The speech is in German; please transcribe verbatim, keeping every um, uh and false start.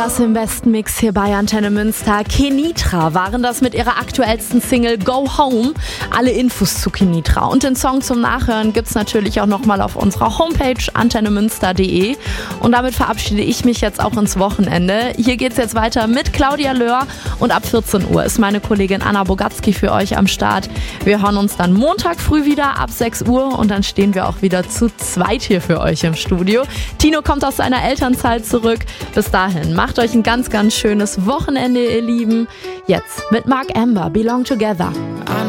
Das im besten Mix hier bei Antenne Münster. Kenitra waren das mit ihrer aktuellsten Single Go Home. Alle Infos zu Kenitra und den Song zum Nachhören gibt's natürlich auch nochmal auf unserer Homepage antennemünster punkt de. Und damit verabschiede ich mich jetzt auch ins Wochenende. Hier geht's jetzt weiter mit Claudia Löhr und ab vierzehn Uhr ist meine Kollegin Anna Bogatski für euch am Start. Wir hören uns dann Montag früh wieder ab sechs Uhr und dann stehen wir auch wieder zu zweit hier für euch im Studio. Tino kommt aus seiner Elternzeit zurück. Bis dahin, macht euch ein ganz, ganz schönes Wochenende, ihr Lieben. Jetzt mit Mark Amber, Belong Together.